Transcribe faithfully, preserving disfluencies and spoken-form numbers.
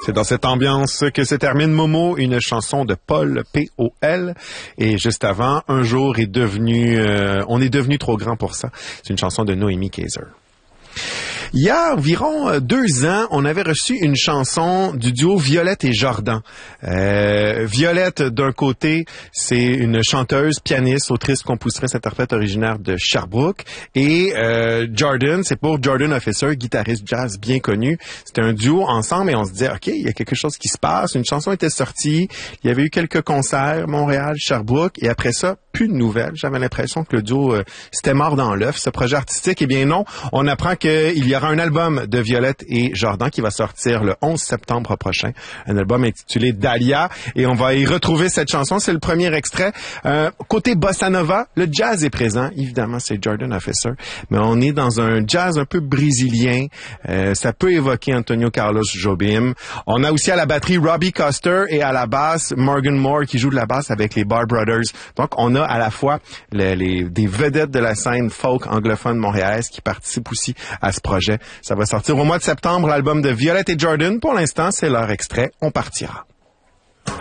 C'est dans cette ambiance que se termine Momo, une chanson de Paul, P O L. Et juste avant, Un jour est devenu... Euh, on est devenu trop grand pour ça. C'est une chanson de Noémie Kaiser. Il y a environ deux ans, on avait reçu une chanson du duo Violette et Jordan. Euh, Violette, d'un côté, c'est une chanteuse, pianiste, autrice, compositrice, interprète originaire de Sherbrooke. Et euh, Jordan, c'est pour Jordan Officer, guitariste jazz bien connu. C'était un duo ensemble et on se disait, OK, il y a quelque chose qui se passe. Une chanson était sortie. Il y avait eu quelques concerts, Montréal, Sherbrooke. Et après ça, plus de nouvelles. J'avais l'impression que le duo, euh, c'était mort dans l'œuf, ce projet artistique. Eh bien non, on apprend qu'il y a Il y aura un album de Violette et Jordan qui va sortir le onze septembre prochain. Un album intitulé Dahlia. Et on va y retrouver cette chanson. C'est le premier extrait. Euh, côté bossa nova, le jazz est présent. Évidemment, c'est Jordan Officer. Mais on est dans un jazz un peu brésilien. Euh, ça peut évoquer Antonio Carlos Jobim. On a aussi à la batterie Robbie Coster et à la basse Morgan Moore qui joue de la basse avec les Bar Brothers. Donc, on a à la fois les, les, des vedettes de la scène folk anglophone montréalaise qui participent aussi à ce projet. Ça va sortir au mois de septembre, l'album de Violette et Jordan. Pour l'instant, c'est leur extrait. On partira.